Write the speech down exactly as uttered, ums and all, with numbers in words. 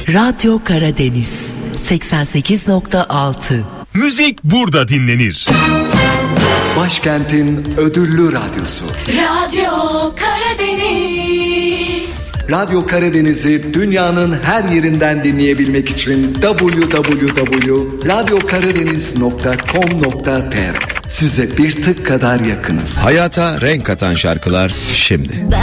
Radyo Karadeniz seksen sekiz nokta altı. Müzik burada dinlenir. Başkentin ödüllü radyosu. Radyo Karadeniz. Radyo Karadeniz'i dünyanın her yerinden dinleyebilmek için double-u double-u double-u nokta radyo karadeniz nokta com nokta t r size bir tık kadar yakınız. Hayata renk katan şarkılar şimdi.